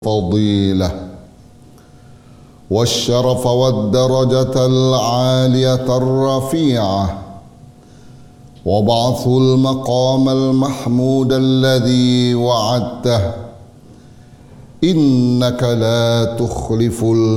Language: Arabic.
الفضيلة والشرف والدرجة العالية الرفيعة وبعث المقام المحمود الذي وعدته إنك لا تخلف